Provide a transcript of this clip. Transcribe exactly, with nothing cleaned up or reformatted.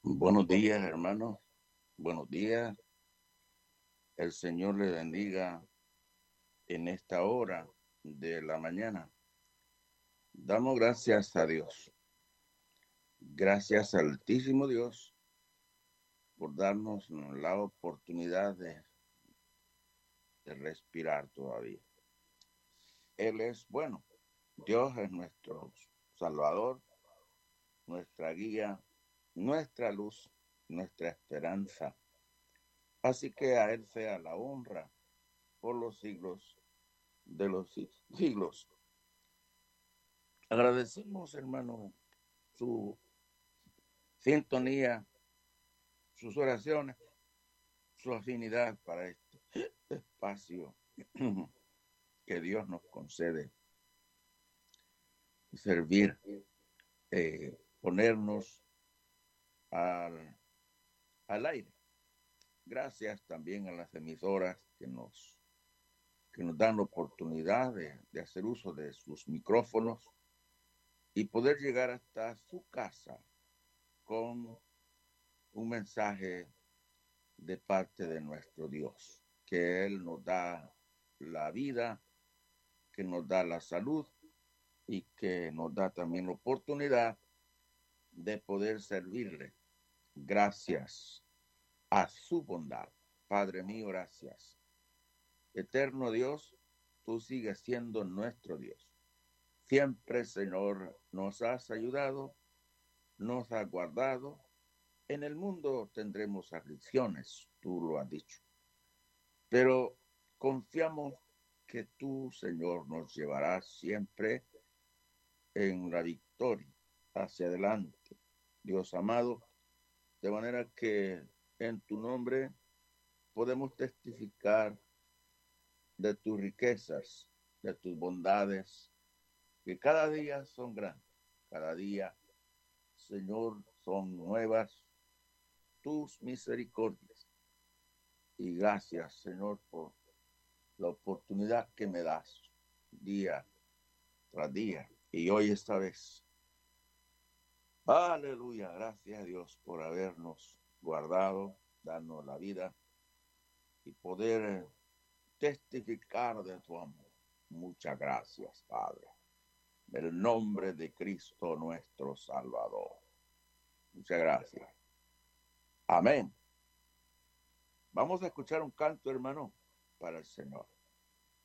Buenos días, hermanos. Buenos días. El Señor le bendiga en esta hora de la mañana. Damos gracias a Dios. Gracias al Altísimo Dios por darnos la oportunidad de, de respirar todavía. Él es bueno. Dios es nuestro Salvador, nuestra guía, nuestra luz, nuestra esperanza. Así que a Él sea la honra por los siglos de los siglos. Agradecemos, hermano, su sintonía, sus oraciones, su afinidad para este espacio que Dios nos concede. Servir, eh, ponernos al, al aire. Gracias también a las emisoras que nos, que nos dan la oportunidad de, de hacer uso de sus micrófonos y poder llegar hasta su casa con un mensaje de parte de nuestro Dios, que Él nos da la vida, que nos da la salud y que nos da también la oportunidad de poder servirle. Gracias a su bondad. Padre mío, gracias. Eterno Dios, tú sigues siendo nuestro Dios. Siempre, Señor, nos has ayudado, nos has guardado. En el mundo tendremos aflicciones, tú lo has dicho. Pero confiamos que tú, Señor, nos llevarás siempre en la victoria hacia adelante. Dios amado, de manera que en tu nombre podemos testificar de tus riquezas, de tus bondades, que cada día son grandes, cada día, Señor, son nuevas tus misericordias. Y gracias, Señor, por la oportunidad que me das día tras día. Y hoy esta vez. Aleluya, gracias a Dios por habernos guardado, darnos la vida y poder testificar de tu amor. Muchas gracias, Padre. En el nombre de Cristo nuestro Salvador. Muchas gracias. Amén. Vamos a escuchar un canto, hermano, para el Señor.